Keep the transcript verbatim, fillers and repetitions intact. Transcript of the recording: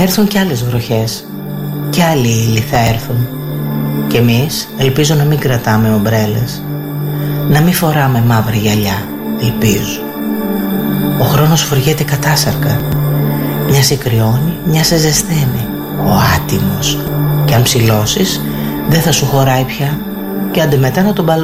έρθουν κι άλλες βροχές, κι άλλοι ήλιοι θα έρθουν. Κι εμείς ελπίζω να μην κρατάμε ομπρέλες, να μην φοράμε μαύρη γυαλιά, ελπίζω. Ο χρόνος φοριέται κατάσαρκα, μια σε κρυώνει, μια σε ζεσταίνει. Ο άτιμος. Κι αν ψηλώσεις δεν θα σου χωράει πια, και άντε μετά να τον